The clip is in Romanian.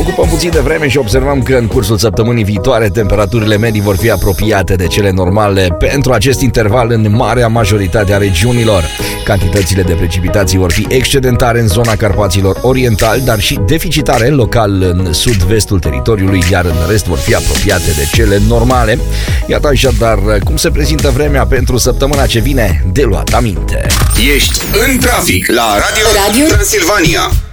ocupăm puțin de vreme și observăm că în cursul săptămânii viitoare temperaturile medii vor fi apropiate de cele normale pentru acest interval în marea majoritate a regiunilor. Cantitățile de precipitații vor fi excedentare în zona Carpaților Orientali, dar și deficitare local în sud-vestul teritoriului, iar în rest vor fi apropiate de cele normale. Iată așadar cum se prezintă vremea pentru săptămâna ce vine, de luat aminte. Ești în trafic la Radio Transilvania.